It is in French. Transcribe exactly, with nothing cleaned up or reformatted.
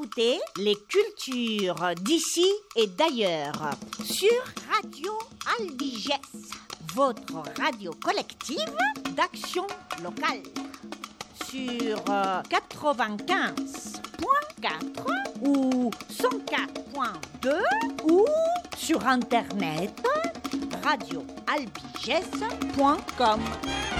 écoutez les cultures d'ici et d'ailleurs sur Radio Albigès, votre radio collective d'action locale, sur quatre-vingt-quinze point quatre ou cent quatre point deux ou sur internet radio albigès point com.